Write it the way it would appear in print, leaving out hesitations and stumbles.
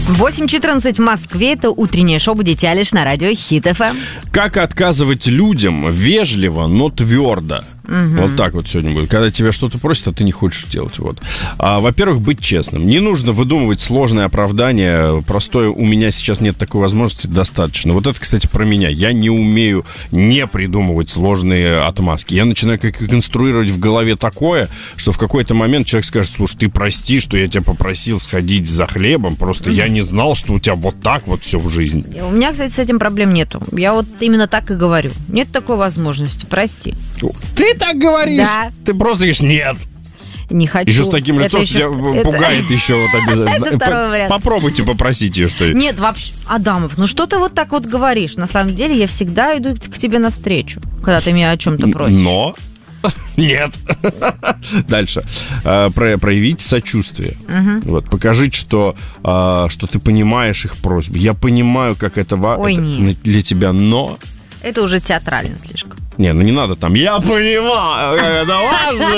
8:14 в Москве. Это утреннее шоу «Будете Алиш» на радио Хит ФМ. Как отказывать людям вежливо, но твердо? Вот так вот сегодня будет. Когда тебя что-то просят, а ты не хочешь делать. Вот. Во-первых, быть честным. Не нужно выдумывать сложные оправдания. Простое «у меня сейчас нет такой возможности» достаточно. Вот это, кстати, про меня. Я не умею не придумывать сложные отмазки. Я начинаю как конструировать в голове такое, что в какой-то момент человек скажет: слушай, ты прости, что я тебя попросил сходить за хлебом. Просто я не знал, что у тебя вот так вот все в жизни. У меня, кстати, с этим проблем нету. Я вот именно так и говорю. Нет такой возможности, прости. Ты так говоришь? Да. Ты просто говоришь: нет. Не хочу. Еще с таким лицом, что тебя пугает еще вот обязательно. Это второй вариант. Попробуйте попросить ее что-нибудь. Нет, вообще, Адамов, ну что ты вот так вот говоришь? На самом деле я всегда иду к тебе навстречу, когда ты меня о чем-то просишь. Но... Нет. Дальше. Проявить сочувствие. Вот. Покажите, что ты понимаешь их просьбы. Я понимаю, как это важно для тебя, но... Это уже театрально слишком. Не, ну не надо там. Я понимаю, как это важно